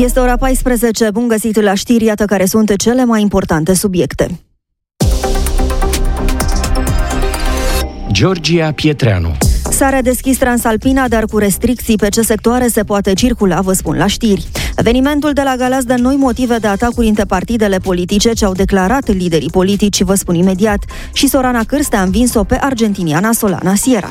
Este ora 14, bun găsit la știri, iată care sunt cele mai importante subiecte. Georgia Pietreanu. S-a redeschis Transalpina, dar cu restricții pe ce sectoare se poate circula, vă spun la știri. Evenimentul de la Galați dă noi motive de atacuri între partidele politice ce au declarat liderii politici, vă spun imediat. Și Sorana Cârstea a învins-o pe argentiniana Solana Sierra.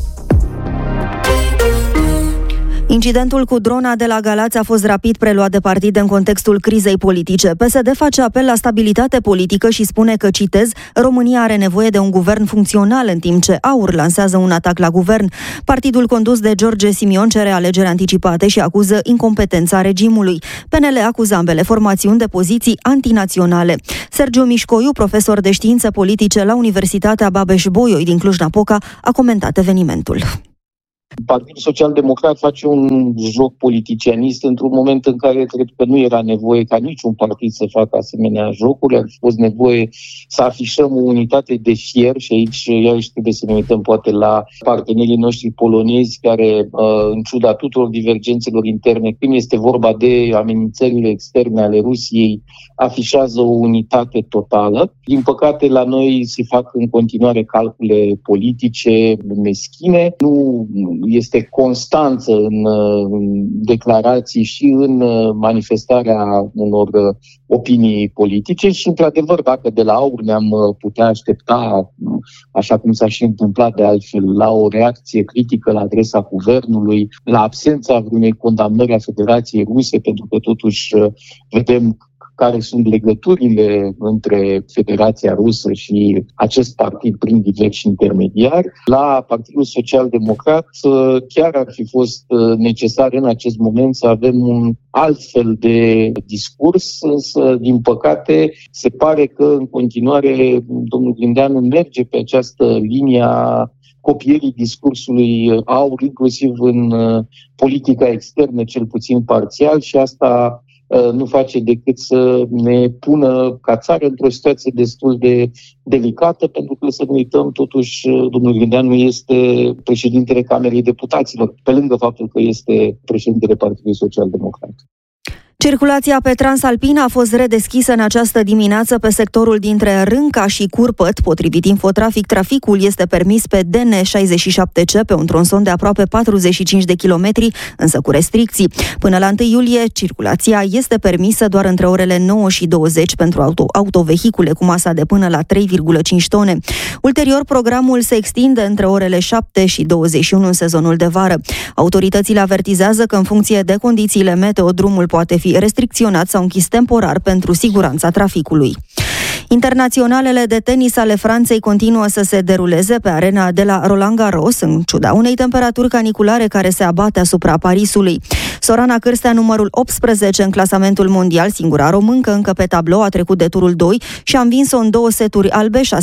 Incidentul cu drona de la Galați a fost rapid preluat de partide în contextul crizei politice. PSD face apel la stabilitate politică și spune că, citez, România are nevoie de un guvern funcțional, în timp ce AUR lansează un atac la guvern. Partidul condus de George Simion cere alegeri anticipate și acuză incompetența regimului. PNL acuză ambele formațiuni de poziții antinaționale. Sergiu Mișcoiu, profesor de științe politice la Universitatea Babeș-Bolyai din Cluj-Napoca, a comentat evenimentul. Partidul Social-Democrat face un joc politicianist într-un moment în care cred că nu era nevoie ca niciun partid să facă asemenea jocuri. Ar fi fost nevoie să afișăm o unitate de fier și aici iarăși trebuie să ne uităm poate la partenerii noștri polonezi care, în ciuda tuturor divergențelor interne, când este vorba de amenințările externe ale Rusiei, afișează o unitate totală. Din păcate, la noi se fac în continuare calcule politice meschine. Nu este constanță în declarații și în manifestarea unor opinii politice și, într-adevăr, dacă de la AUR ne-am putea aștepta, așa cum s-a și întâmplat de altfel, la o reacție critică la adresa guvernului, la absența vreunei condamnări a Federației Ruse, pentru că totuși vedem care sunt legăturile între Federația Rusă și acest partid prin diversi intermediari. La Partidul Social-Democrat chiar ar fi fost necesar în acest moment să avem un alt fel de discurs, însă, din păcate, se pare că în continuare domnul Grindeanu merge pe această linie a copierii discursului AUR, inclusiv în politica externă, cel puțin parțial, și asta nu face decât să ne pună ca țară într-o situație destul de delicată, pentru că să nu uităm, totuși, domnul Grindeanu este președintele Camerei Deputaților, pe lângă faptul că este președintele Partidului Social-Democrat. Circulația pe Transalpina a fost redeschisă în această dimineață pe sectorul dintre Rânca și Curpăt. Potrivit Infotrafic, traficul este permis pe DN67C pe un tronson de aproape 45 de kilometri, însă cu restricții. Până la 1 iulie, circulația este permisă doar între orele 9 și 20 pentru autovehicule cu masa de până la 3,5 tone. Ulterior, programul se extinde între orele 7 și 21 în sezonul de vară. Autoritățile avertizează că în funcție de condițiile meteo, drumul poate fi restricționat sau închis temporar pentru siguranța traficului. Internaționalele de tenis ale Franței continuă să se deruleze pe arena de la Roland Garros, în ciuda unei temperaturi caniculare care se abate asupra Parisului. Sorana Cârstea, numărul 18 în clasamentul mondial, singura româncă încă pe tablou, a trecut de turul 2 și a învins-o în 2 seturi albe, 6-0,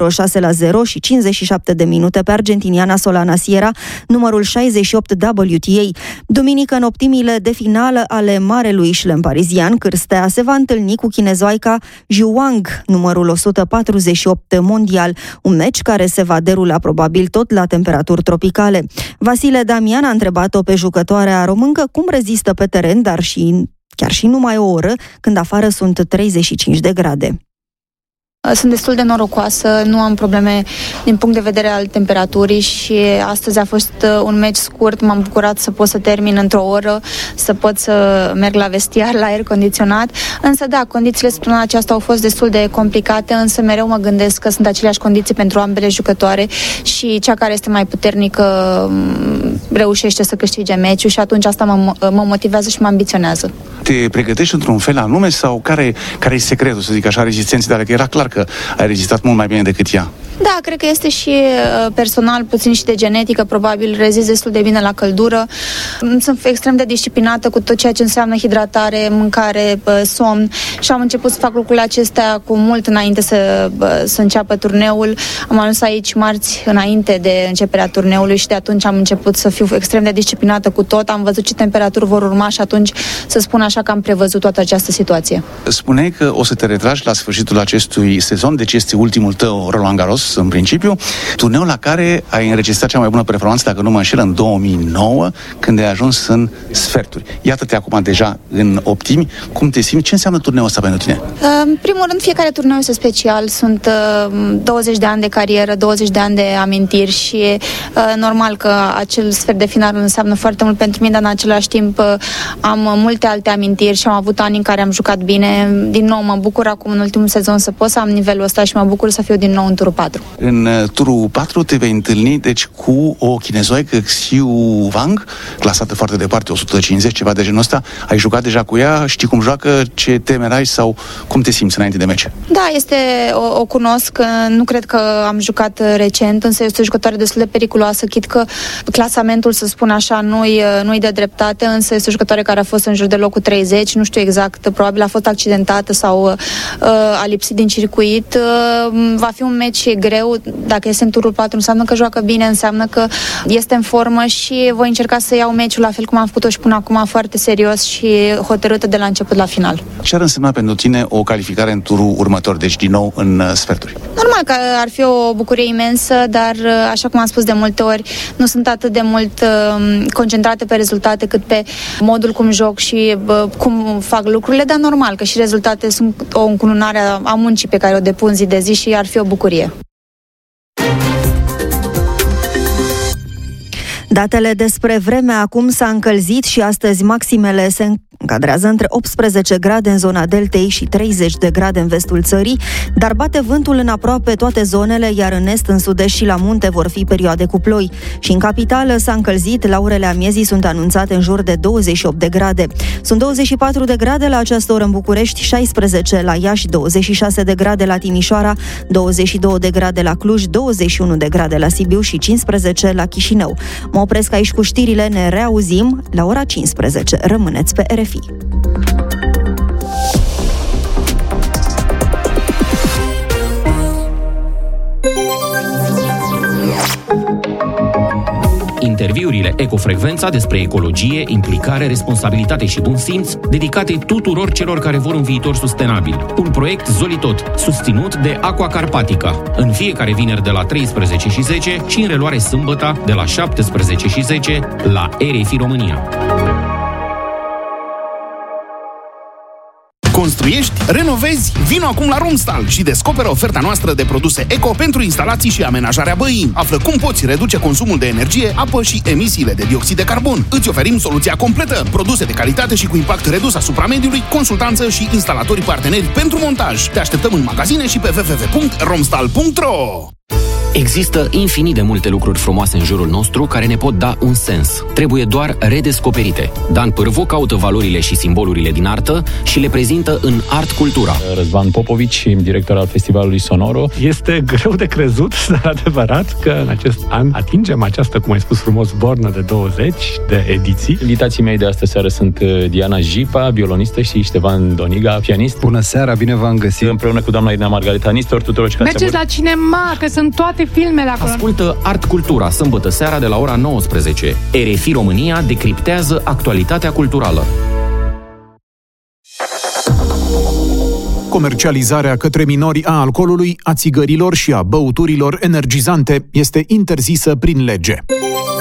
6-0 și 57 de minute pe argentiniana Solana Sierra, numărul 68 WTA. Duminică, în optimile de finală ale marelui șlem parizian, Cârstea se va întâlni cu chinezoaica Zhu Wang, numărul 148 mondial, un meci care se va derula probabil tot la temperaturi tropicale. Vasile Damian a întrebat-o pe jucătoarea româncă cum rezistă pe teren, dar chiar și numai o oră, când afară sunt 35 de grade. Sunt destul de norocoasă, nu am probleme din punct de vedere al temperaturii și astăzi a fost un meci scurt, m-am bucurat să pot să termin într-o oră, să pot să merg la vestiar, la aer condiționat, însă da, condițiile săptămâna aceasta au fost destul de complicate, însă mereu mă gândesc că sunt aceleași condiții pentru ambele jucătoare și cea care este mai puternică reușește să câștige meciul și atunci asta mă motivează și mă ambiționează. Te pregătești într-un fel anume sau care e secretul, să zic așa, rezistenței tale? Că era clar că ai rezistat mult mai bine decât ea. Da, cred că este și personal, puțin și de genetică, probabil rezist destul de bine la căldură. Sunt extrem de disciplinată cu tot ceea ce înseamnă hidratare, mâncare, somn și am început să fac lucrurile acestea cu mult înainte să înceapă turneul. Am ajuns aici marți înainte de începerea turneului și de atunci am început să fiu extrem de disciplinată cu tot. Am văzut ce temperaturi vor urma și atunci, să spun așa, așa că am prevăzut toată această situație. Spuneai că o să te retragi la sfârșitul acestui sezon, deci este ultimul tău Roland Garros, în principiu. Turneul la care ai înregistrat cea mai bună performanță, dacă nu mă înșel, în 2009, când ai ajuns în sferturi. Iată-te acum deja în optimi. Cum te simți? Ce înseamnă turneul ăsta pentru tine? În primul rând, fiecare turneu este special. Sunt 20 de ani de carieră, 20 de ani de amintiri și normal că acel sfert de final înseamnă foarte mult pentru mine, dar în același timp am multe alte amintiri și am avut ani în care am jucat bine. Din nou, mă bucur acum în ultimul sezon să pot să am nivelul ăsta și mă bucur să fiu din nou în turul 4. În turul 4 te vei întâlni, deci, cu o chinezoică, Xiu Wang, clasată foarte departe, 150, ceva de genul ăsta. Ai jucat deja cu ea? Știi cum joacă? Ce temeri ai sau cum te simți înainte de meci? Da, o cunosc. Nu cred că am jucat recent, însă este o jucătoare destul de periculoasă. Chit că clasamentul, să spun așa, nu-i de dreptate, însă este o jucătoare care a fost în jur de locul 30, nu știu exact, probabil a fost accidentată sau a lipsit din circuit. Va fi un meci greu. Dacă este în turul 4, înseamnă că joacă bine, înseamnă că este în formă și voi încerca să iau meciul la fel cum am făcut-o și până acum, foarte serios și hotărâtă de la început la final. Ce ar însemna pentru tine o calificare în turul următor, deci din nou în sferturi? Normal că ar fi o bucurie imensă, dar așa cum am spus de multe ori, nu sunt atât de mult concentrate pe rezultate cât pe modul cum joc și cum fac lucrurile, dar normal că și rezultate sunt o încununare a muncii pe care o depun zi de zi și ar fi o bucurie. Datele despre vreme: acum s-a încălzit și astăzi maximele se încadrează între 18 grade în zona deltei și 30 de grade în vestul țării, dar bate vântul în aproape toate zonele, iar în est, în sud-est și la munte vor fi perioade cu ploi. Și în capitală s-a încălzit, la orele amiezii sunt anunțate în jur de 28 de grade. Sunt 24 de grade la această oră în București, 16 la Iași, 26 de grade la Timișoara, 22 de grade la Cluj, 21 de grade la Sibiu și 15 la Chișinău. Mă opresc aici cu știrile, ne reauzim la ora 15. Rămâneți pe RFI. Interviurile Ecofrecvența despre ecologie, implicare, responsabilitate și bun simț, dedicate tuturor celor care vor un viitor sustenabil. Un proiect Zolitot, susținut de Aqua Carpatica. În fiecare vineri de la 13:10 și în reluare sâmbătă de la 17:10 la RFI România. Construiești? Renovezi? Vino acum la Romstal și descoperă oferta noastră de produse eco pentru instalații și amenajarea băii. Află cum poți reduce consumul de energie, apă și emisiile de dioxid de carbon. Îți oferim soluția completă, produse de calitate și cu impact redus asupra mediului, consultanță și instalatori parteneri pentru montaj. Te așteptăm în magazine și pe www.romstal.ro. Există infinit de multe lucruri frumoase în jurul nostru care ne pot da un sens. Trebuie doar redescoperite. Dan Pârvu caută valorile și simbolurile din artă și le prezintă în Art Cultura. Răzvan Popovici, director al Festivalului Sonoro. Este greu de crezut, dar adevărat, că în acest an atingem această, cum ai spus frumos, bornă de 20 de ediții. Invitații mei de astă seară sunt Diana Jipa, violonistă, și Ștefan Doniga, pianist. Bună seara, bine v-am găsit. Împreună cu doamna Irina Margareta Nistor, tuturor. Mergeți la cinema, că sunt toate filmele acolo. Ascultă Art Cultura, sâmbătă seara de la ora 19. RFI România decriptează actualitatea culturală. Comercializarea către minori a alcoolului, a țigărilor și a băuturilor energizante este interzisă prin lege.